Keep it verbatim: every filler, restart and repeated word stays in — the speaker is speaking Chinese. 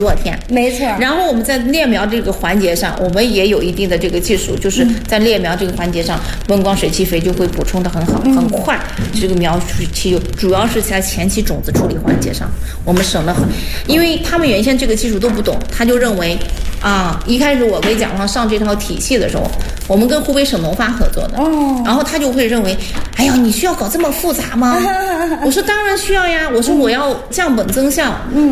多少天？ 没错。 然后我们在裂苗这个环节上，我们也有一定的这个技术，就是在裂苗这个环节上，温光水气肥就会补充的很好，很快。这个苗期主要是在前期种子处理环节上，我们省了很，因为他们原先这个技术都不懂，他就认为啊，一开始我给甲方上这套体系的时候，我们跟湖北省农发合作的，哦，然后他就会认为，哎呀，你需要搞这么复杂吗？我说当然需要呀，我说我要降本增效，嗯。